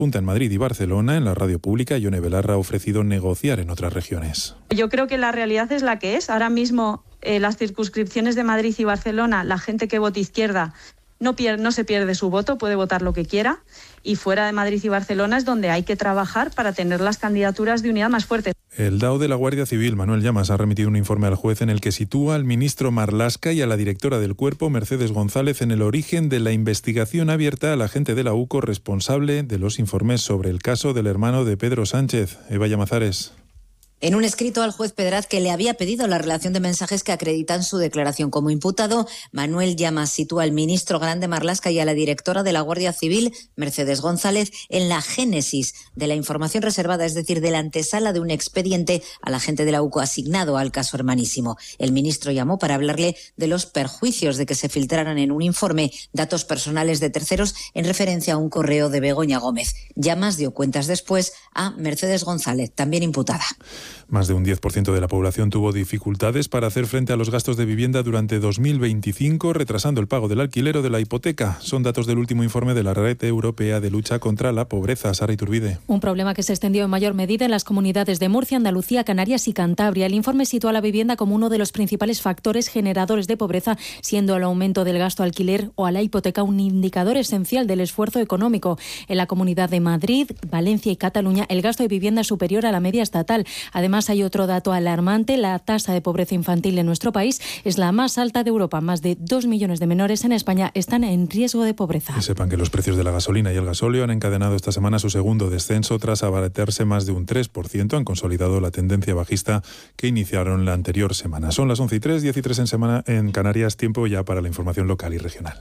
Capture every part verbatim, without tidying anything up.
Junta en Madrid y Barcelona, en la radio pública, Ione Belarra ha ofrecido negociar en otras regiones. Yo creo que la realidad es la que es. Ahora mismo eh, las circunscripciones de Madrid y Barcelona, la gente que vote izquierda no, pierde, no se pierde su voto, puede votar lo que quiera. Y fuera de Madrid y Barcelona es donde hay que trabajar para tener las candidaturas de unidad más fuertes. El D A O de la Guardia Civil, Manuel Llamas, ha remitido un informe al juez en el que sitúa al ministro Marlaska y a la directora del Cuerpo, Mercedes González, en el origen de la investigación abierta al agente de la U C O responsable de los informes sobre el caso del hermano de Pedro Sánchez. Eva Llamazares. En un escrito al juez Pedraz que le había pedido la relación de mensajes que acreditan su declaración como imputado, Manuel Llamas sitúa al ministro Grande Marlaska y a la directora de la Guardia Civil, Mercedes González, en la génesis de la información reservada, es decir, de la antesala de un expediente al agente de la U C O asignado al caso hermanísimo. El ministro llamó para hablarle de los perjuicios de que se filtraran en un informe datos personales de terceros en referencia a un correo de Begoña Gómez. Llamas dio cuentas después a Mercedes González, también imputada. Más de un diez por ciento de la población tuvo dificultades para hacer frente a los gastos de vivienda durante dos mil veinticinco, retrasando el pago del alquiler o de la hipoteca. Son datos del último informe de la Red Europea de Lucha contra la Pobreza. Sara Iturbide. Un problema que se extendió en mayor medida en las comunidades de Murcia, Andalucía, Canarias y Cantabria. El informe sitúa a la vivienda como uno de los principales factores generadores de pobreza, siendo el aumento del gasto alquiler o a la hipoteca un indicador esencial del esfuerzo económico. En la Comunidad de Madrid, Valencia y Cataluña, el gasto de vivienda es superior a la media estatal. Además, hay otro dato alarmante. La tasa de pobreza infantil en nuestro país es la más alta de Europa. Más de dos millones de menores en España están en riesgo de pobreza. Y sepan que los precios de la gasolina y el gasóleo han encadenado esta semana su segundo descenso tras abaratarse más de un tres por ciento. Han consolidado la tendencia bajista que iniciaron la anterior semana. Son las once y tres, diez y tres en, semana, en Canarias. Tiempo ya para la información local y regional.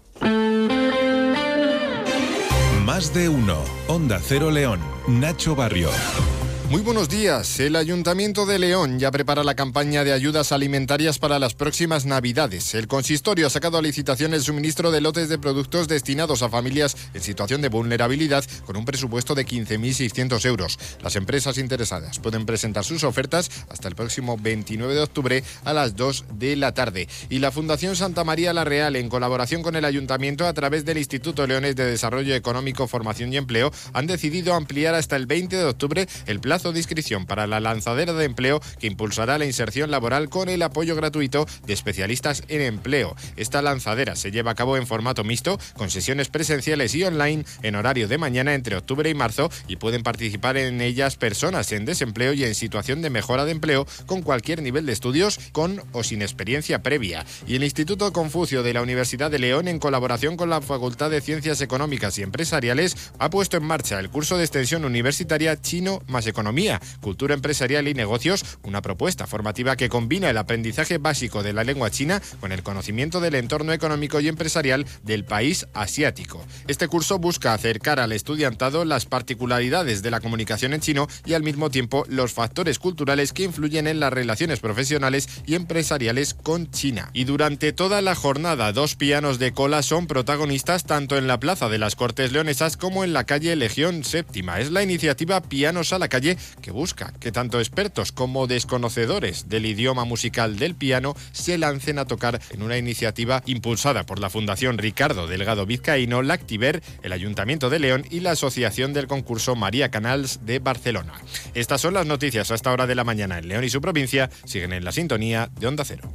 Más de uno. Onda Cero León. Nacho Barrio. Muy buenos días. El Ayuntamiento de León ya prepara la campaña de ayudas alimentarias para las próximas Navidades. El consistorio ha sacado a licitación el suministro de lotes de productos destinados a familias en situación de vulnerabilidad con un presupuesto de quince mil seiscientos euros. Las empresas interesadas pueden presentar sus ofertas hasta el próximo veintinueve de octubre a las dos de la tarde. Y la Fundación Santa María la Real, en colaboración con el Ayuntamiento a través del Instituto Leones de Desarrollo Económico, Formación y Empleo, han decidido ampliar hasta el veinte de octubre el plazo de inscripción para la lanzadera de empleo que impulsará la inserción laboral con el apoyo gratuito de especialistas en empleo. Esta lanzadera se lleva a cabo en formato mixto, con sesiones presenciales y online en horario de mañana entre octubre y marzo, y pueden participar en ellas personas en desempleo y en situación de mejora de empleo con cualquier nivel de estudios, con o sin experiencia previa. Y el Instituto Confucio de la Universidad de León, en colaboración con la Facultad de Ciencias Económicas y Empresariales, ha puesto en marcha el curso de extensión universitaria Chino más Economía, Cultura Empresarial y Negocios, una propuesta formativa que combina el aprendizaje básico de la lengua china con el conocimiento del entorno económico y empresarial del país asiático. Este curso busca acercar al estudiantado las particularidades de la comunicación en chino y al mismo tiempo los factores culturales que influyen en las relaciones profesionales y empresariales con China. Y durante toda la jornada, dos pianos de cola son protagonistas tanto en la Plaza de las Cortes Leonesas como en la calle Legión Séptima. Es la iniciativa Pianos a la Calle, que busca que tanto expertos como desconocedores del idioma musical del piano se lancen a tocar en una iniciativa impulsada por la Fundación Ricardo Delgado Vizcaíno, Lactiver, el Ayuntamiento de León y la Asociación del Concurso María Canals de Barcelona. Estas son las noticias a esta hora de la mañana en León y su provincia. Siguen en la sintonía de Onda Cero.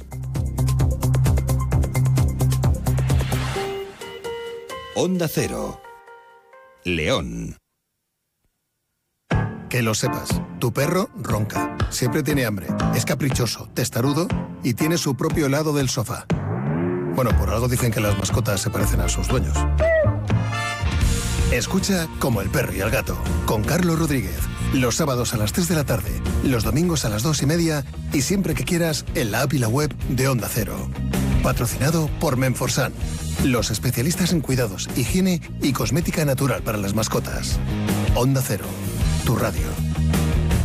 Onda Cero. León. Que lo sepas, tu perro ronca, siempre tiene hambre, es caprichoso, testarudo y tiene su propio lado del sofá. Bueno, por algo dicen que las mascotas se parecen a sus dueños. Escucha Como el perro y el gato, con Carlos Rodríguez, los sábados a las tres de la tarde, los domingos a las dos y media y siempre que quieras en la app y la web de Onda Cero. Patrocinado por Menforsan, los especialistas en cuidados, higiene y cosmética natural para las mascotas. Onda Cero. Tu radio.